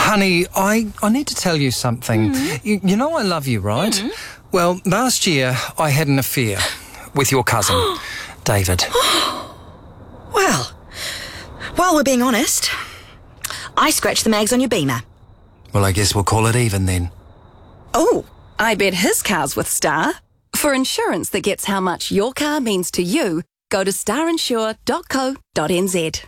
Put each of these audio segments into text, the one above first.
Honey, I need to tell you something. You know I love you, right? Well, last year I had an affair with your cousin, David. Well, we're being honest. I scratched the mags on your Beamer. Well, I guess we'll call it even then. Oh, I bet his car's with Star. For insurance that gets how much your car means to you, go to starinsure.co.nz.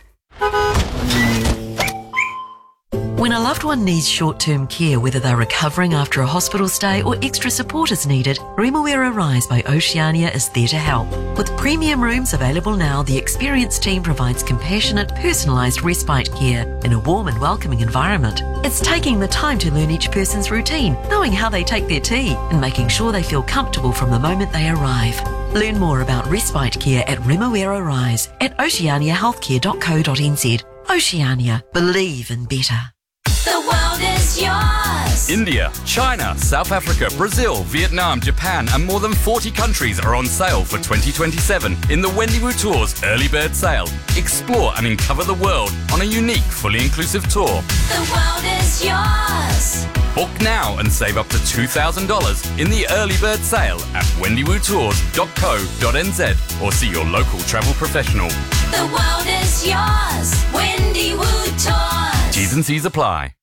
When a loved one needs short-term care, whether they're recovering after a hospital stay or extra support is needed, Remuera Rise by Oceania is there to help. With premium rooms available now, the experienced team provides compassionate, personalised respite care in a warm and welcoming environment. It's taking the time to learn each person's routine, knowing how they take their tea, and making sure they feel comfortable from the moment they arrive. Learn more about respite care at Remuera Rise at oceaniahealthcare.co.nz. Oceania. Believe in better. The world is yours. India, China, South Africa, Brazil, Vietnam, Japan and more than 40 countries are on sale for 2027 in the Wendywu Tours Early Bird Sale. Explore and uncover the world on a unique, fully inclusive tour. The world is yours. Book now and save up to $2,000 in the Early Bird Sale at wendywoodtours.co.nz or see your local travel professional. The world is yours. Wendywu Tours. T's and C's apply.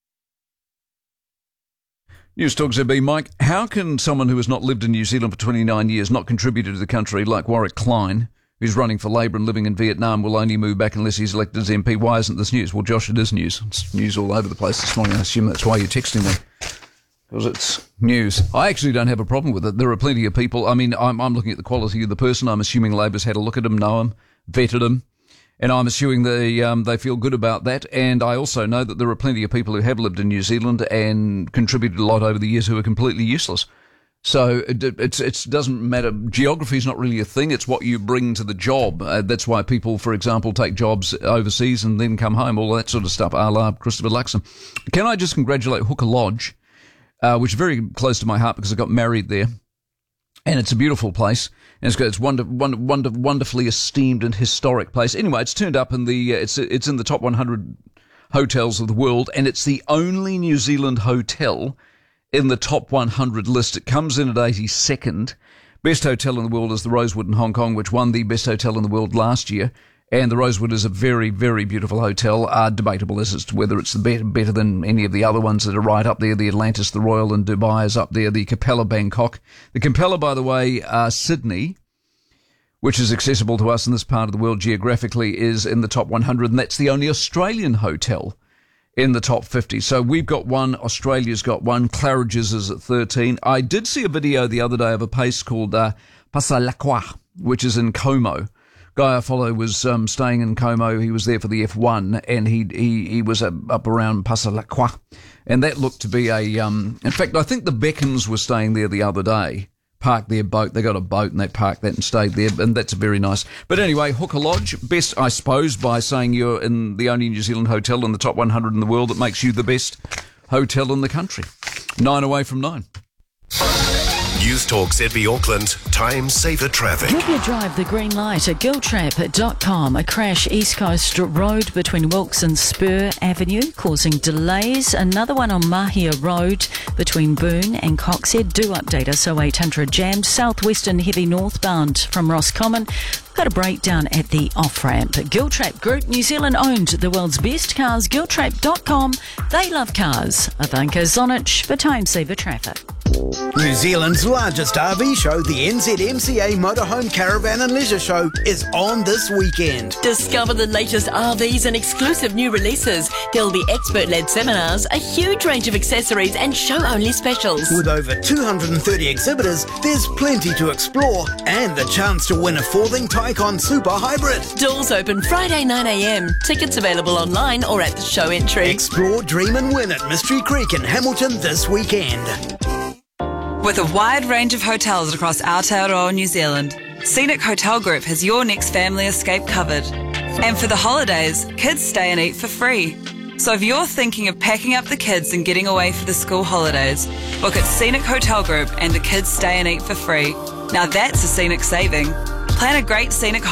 News Talk ZB, Mike. How can someone who has not lived in New Zealand for 29 years not contributed to the country, like Warwick Klein, who's running for Labour and living in Vietnam, will only move back unless he's elected as MP? Why isn't this news? Well, Josh, it is news. It's news all over the place this morning. I assume that's why you're texting me, because it's news. I actually don't have a problem with it. There are plenty of people. I mean, I'm looking at the quality of the person. I'm assuming Labour's had a look at him, know him, vetted him. And I'm assuming they feel good about that. And I also know that there are plenty of people who have lived in New Zealand and contributed a lot over the years who are completely useless. So it doesn't matter. Geography is not really a thing. It's what you bring to the job. That's why people, for example, take jobs overseas and then come home, all that sort of stuff, a la Christopher Luxon. Can I just congratulate Hooker Lodge, which is very close to my heart because I got married there. And it's a beautiful place. And it's wonderfully esteemed and historic place. Anyway, it's turned up in the it's in the top 100 hotels of the world, and it's the only New Zealand hotel in the top 100 list. It comes in at 82nd. Best hotel in the world is the Rosewood in Hong Kong, which won the best hotel in the world last year. And the Rosewood is a very, very beautiful hotel. Debatable as to whether it's better than any of the other ones that are right up there. The Atlantis, the Royal in Dubai is up there. The Capella Bangkok. The Capella, by the way, Sydney, which is accessible to us in this part of the world geographically, is in the top 100. And that's the only Australian hotel in the top 50. So we've got one. Australia's got one. Claridge's is at 13. I did see a video the other day of a place called Passalaqua, which is in Como. Guy I follow was staying in Como. He was there for the F1, and he was up around Passalaqua, and that looked to be a in fact, I think the Beckhams were staying there the other day. Parked their boat. They got a boat and they parked that and stayed there, and that's very nice. But anyway, Hooker Lodge, best, I suppose, by saying you're in the only New Zealand hotel in the top 100 in the world, that makes you the best hotel in the country. 9 away from 9. News Talk ZB Auckland, time saver traffic. Give your drive the green light at giltrap.com. A crash East Coast Road between Wilkes and Spur Avenue causing delays. Another one on Mahia Road between Boone and Coxhead. Do update us, 0800 jammed. Southwestern heavy northbound from Roscommon. Got a breakdown at the off-ramp. Giltrap Group, New Zealand owned the world's best cars. Giltrap.com. They love cars. Ivanka Zonich for time saver traffic. New Zealand's largest RV show, the NZMCA Motorhome Caravan and Leisure Show, is on this weekend. Discover the latest RVs and exclusive new releases. There'll be expert-led seminars, a huge range of accessories and show-only specials. With over 230 exhibitors, there's plenty to explore and the chance to win a Forthing Tycon Super Hybrid. Doors open Friday 9 a.m. Tickets available online or at the show entry. Explore, dream and win at Mystery Creek in Hamilton this weekend. With a wide range of hotels across Aotearoa, New Zealand, Scenic Hotel Group has your next family escape covered. And for the holidays, kids stay and eat for free. So if you're thinking of packing up the kids and getting away for the school holidays, book at Scenic Hotel Group and the kids stay and eat for free. Now that's a scenic saving. Plan a great scenic